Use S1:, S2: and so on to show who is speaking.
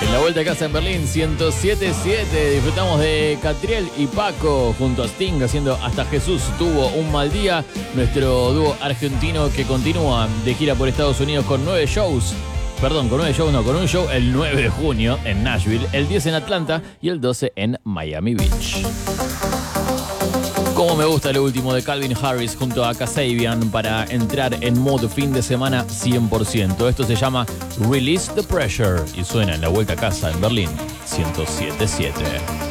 S1: En la vuelta a casa en Berlín, 107.7. Disfrutamos de Catriel y Paco junto a Sting haciendo Hasta Jesús tuvo un mal día. Nuestro dúo argentino que continúa de gira por Estados Unidos con 9 shows. Perdón, con 9 shows no, con un show el 9 de junio en Nashville, el 10 en Atlanta y el 12 en Miami Beach. Como me gusta lo último de Calvin Harris junto a Kasabian para entrar en modo fin de semana 100%. Esto se llama Release the Pressure y suena en la vuelta a casa en Berlín 107.7.